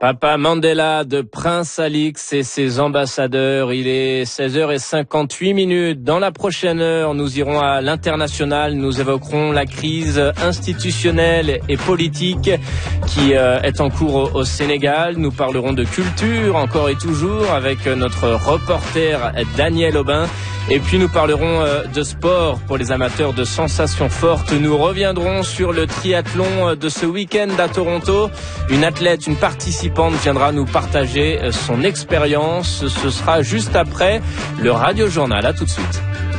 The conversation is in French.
Papa Mandela de Prince Alix et ses ambassadeurs. Il est 16h58. Dans la prochaine heure, nous irons à l'international. Nous évoquerons la crise institutionnelle et politique qui est en cours au Sénégal. Nous parlerons de culture encore et toujours avec notre reporter Daniel Aubin. Et puis nous parlerons de sport pour les amateurs de sensations fortes. Nous reviendrons sur le triathlon de ce week-end à Toronto. Une athlète, une participante viendra nous partager son expérience. Ce sera juste après le Radio Journal. À tout de suite.